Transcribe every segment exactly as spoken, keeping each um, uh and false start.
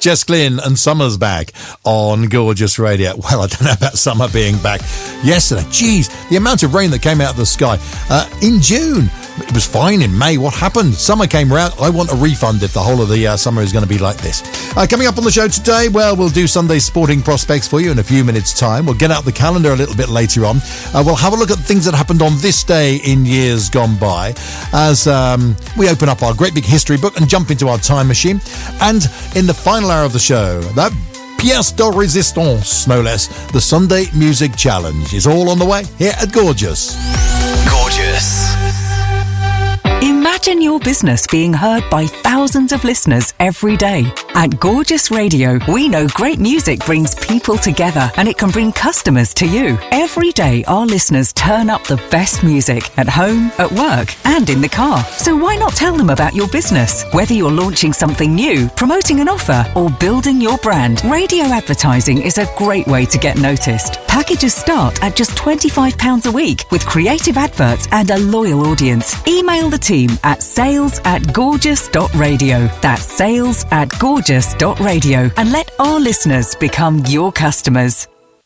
Jess Glynn and Summer's back on Gorgeous Radio. Well, I don't know about summer being back yesterday. Jeez, the amount of rain that came out of the sky uh, in June. It was fine in May. What happened? Summer came round. I want a refund if the whole of the uh, summer is going to be like this. Uh, coming up on the show today, well, we'll do Sunday's sporting prospects for you in a few minutes' time. We'll get out the calendar a little bit later on. Uh, we'll have a look at things that happened on this day in years gone by as um, we open up our great big history book and jump into our time machine. And in the final hour of the show, that pièce de résistance, no less, the Sunday Music Challenge is all on the way here at Gorgeous. Gorgeous. Imagine your business being heard by thousands of listeners every day. At Gorgeous Radio, we know great music brings people together and it can bring customers to you. Every day, our listeners turn up the best music at home, at work, and in the car. So why not tell them about your business? Whether you're launching something new, promoting an offer, or building your brand, radio advertising is a great way to get noticed. Packages start at just twenty-five pounds a week with creative adverts and a loyal audience. Email the team at sales at gorgeous dot radio. That's sales at gorgeous dot radio and let our listeners become your customers.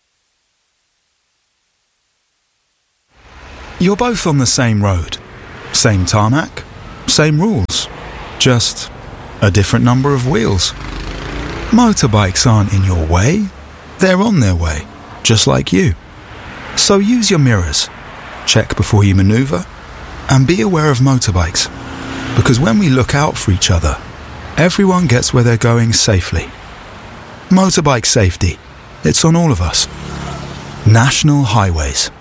You're both on the same road, same tarmac, same rules, just a different number of wheels. Motorbikes aren't in your way, they're on their way, just like you. So use your mirrors, check before you manoeuvre, and be aware of motorbikes. Because when we look out for each other, everyone gets where they're going safely. Motorbike safety, it's on all of us. National Highways.